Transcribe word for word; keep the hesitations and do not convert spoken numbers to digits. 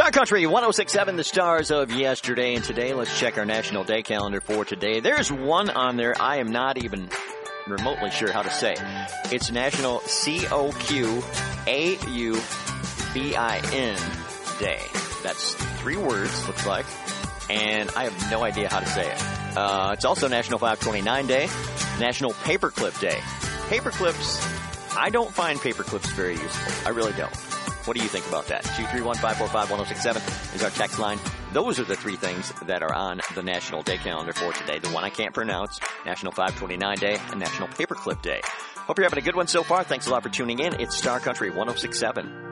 Star Country one oh six point seven, the stars of yesterday and today. Let's check our national day calendar for today. There's one on there I am not even remotely sure how to say. It's National C O Q A U B I N Day. That's three words, looks like, and I have no idea how to say it. Uh, it's also National five twenty-nine Day, National Paperclip Day. Paperclips, I don't find paperclips very useful. I really don't. What do you think about that? two three one, five four five, one oh six seven is our text line. Those are the three things that are on the national day calendar for today. The one I can't pronounce, National five twenty-nine Day and National Paperclip Day. Hope you're having a good one so far. Thanks a lot for tuning in. It's Star Country one oh six point seven.